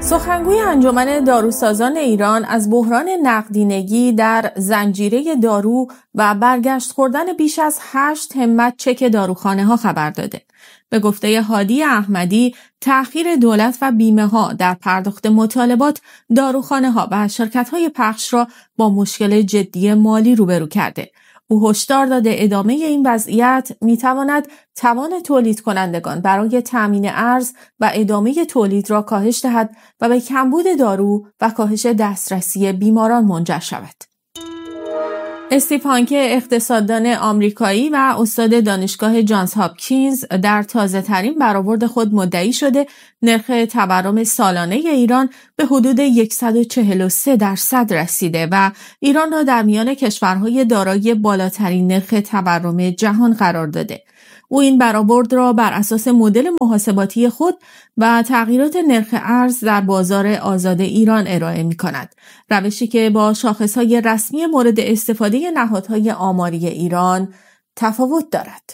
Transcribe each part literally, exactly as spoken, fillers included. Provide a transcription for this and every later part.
سخنگوی انجمن داروسازان ایران از بحران نقدینگی در زنجیره دارو و برگشت خوردن بیش از هشت همت چک داروخانه ها خبر داده. به گفته هادی احمدی، تأخیر دولت و بیمه ها در پرداخت مطالبات داروخانه ها و شرکت های پخش را با مشکل جدی مالی روبرو کرده. او هشدار داده ادامه این وضعیت میتواند توان تولید کنندگان برای تامین ارز و ادامه تولید را کاهش دهد و به کمبود دارو و کاهش دسترسی بیماران منجر شود. استیو هانکه، اقتصاددان آمریکایی و استاد دانشگاه جانز هاپکینز، در تازه ترین برآورد خود مدعی شده نرخ تورم سالانه ایران به حدود صد و چهل و سه درصد رسیده و ایران را در میان کشورهای دارای بالاترین نرخ تورم جهان قرار داده. او این برآورد را بر اساس مدل محاسباتی خود و تغییرات نرخ ارز در بازار آزاد ایران ارائه می کند. روشی که با شاخصهای رسمی مورد استفاده نهادهای آماری ایران تفاوت دارد.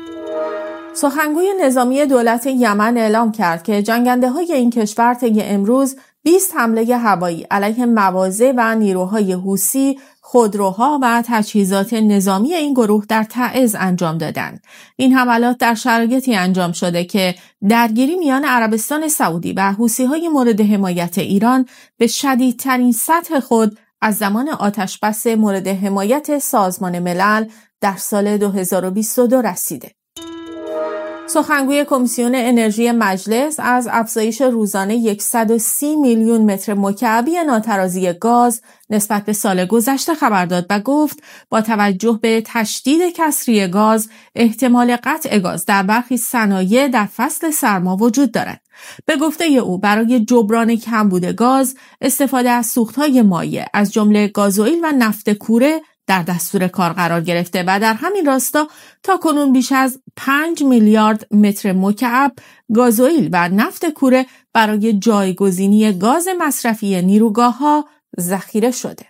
سخنگوی نظامی دولت یمن اعلام کرد که جنگنده های این کشور طی امروز بیست حمله هوایی علیه مواضع و نیروهای حوثی، خودروها و تجهیزات نظامی این گروه در تعز انجام دادند. این حملات در شرایطی انجام شده که درگیری میان عربستان سعودی و حوثی‌های مورد حمایت ایران به شدیدترین سطح خود از زمان آتشبس مورد حمایت سازمان ملل در سال دو هزار و بیست و دو رسیده. سخنگوی کمیسیون انرژی مجلس از افزایش روزانه صد و سی میلیون متر مکعبی ناترازی گاز نسبت به سال گذشته خبر داد و گفت با توجه به تشدید کسری گاز احتمال قطع گاز در برخی صنایع در فصل سرما وجود دارد. به گفته او برای جبران کمبود گاز استفاده از سوختهای مایع از جمله گازوئیل و نفت کوره در دستور کار قرار گرفته و در همین راستا تا کنون بیش از پنج میلیارد متر مکعب گازوئیل و نفت کوره برای جایگزینی گاز مصرفی نیروگاه‌ها ذخیره شده.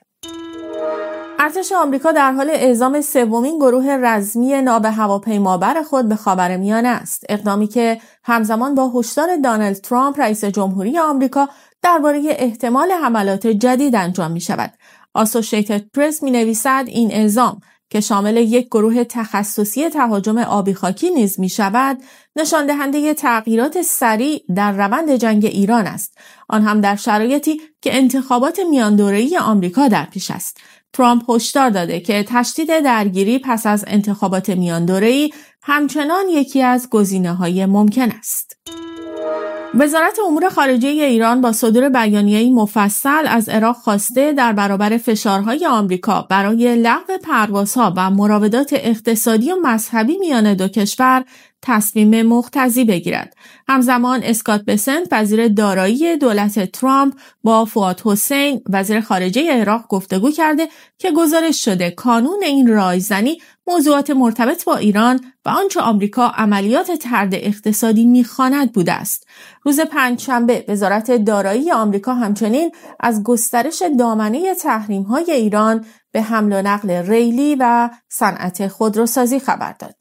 ارتش آمریکا در حال اعزام سومین گروه رزمی ناو هواپیمابر خود به خاورمیانه است، اقدامی که همزمان با هشدار دونالد ترامپ رئیس جمهوری آمریکا درباره احتمال حملات جدید انجام می شود. آسوشیتد پرس می نویسد این اعزام که شامل یک گروه تخصصی تهاجم آبی خاکی نیز می شود، نشان دهنده تغییرات سریع در روند جنگ ایران است، آن هم در شرایطی که انتخابات میاندوره‌ای آمریکا در پیش است. ترامپ هشدار داده که تشدید درگیری پس از انتخابات میاندوره‌ای همچنان یکی از گزینه‌های ممکن است. وزارت امور خارجه ایران با صدور بیانیه‌ای مفصل از عراق خواسته در برابر فشارهای آمریکا برای لغو پروازها و مراودات اقتصادی و مذهبی میان دو کشور تصمیم مقتضی بگیرد. همزمان اسکات بسنت، وزیر دارایی دولت ترامپ، با فؤاد حسین، وزیر خارجه عراق گفتگو کرده که گزارش شده کانون این رایزنی موضوعات مرتبط با ایران و آنچه آمریکا عملیات طرد اقتصادی می‌خواند بوده است. روز پنجشنبه وزارت دارایی آمریکا همچنین از گسترش دامنه تحریم‌های ایران به حمل و نقل ریلی و صنعت خودروسازی خبر داد.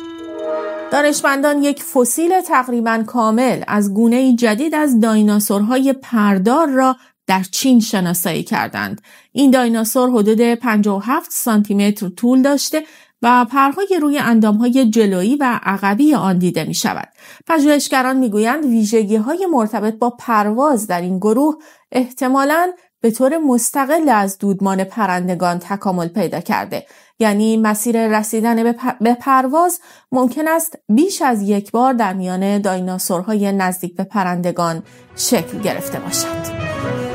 دانشمندان یک فسیل تقریباً کامل از گونه‌ای جدید از دایناسورهای پردار را در چین شناسایی کردند. این دایناسور حدود پنجاه و هفت سانتی متر طول داشته و پرهای روی اندامهای جلویی و عقبی آن دیده می شود. پژوهشگران می گویند ویژگی‌های مرتبط با پرواز در این گروه احتمالاً به طور مستقل از دودمان پرندگان تکامل پیدا کرده، یعنی مسیر رسیدن به پرواز ممکن است بیش از یک بار در میان دایناسورهای نزدیک به پرندگان شکل گرفته باشد.